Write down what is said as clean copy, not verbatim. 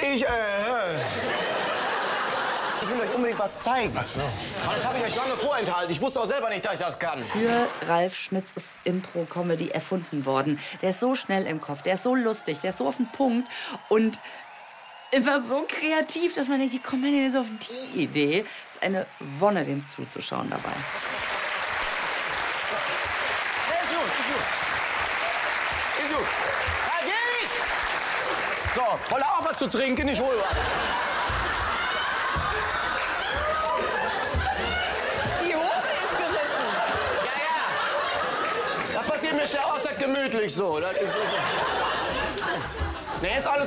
Ich will euch unbedingt was zeigen. Ach so. Das habe ich euch lange vorenthalten. Ich wusste auch selber nicht, dass ich das kann. Für Ralf Schmitz ist Impro-Comedy erfunden worden. Der ist so schnell im Kopf, der ist so lustig, der ist so auf den Punkt und immer so kreativ, dass man denkt, wie kommt man denn jetzt auf die Idee? Es ist eine Wonne, dem zuzuschauen dabei. Ist gut. Herr Gehrig! So, wollt ihr auch was zu trinken? Ich hol was. Die Hose ist gerissen. Ja. Das passiert mir schnell außer gemütlich so. Das ist so. Nee, ist alles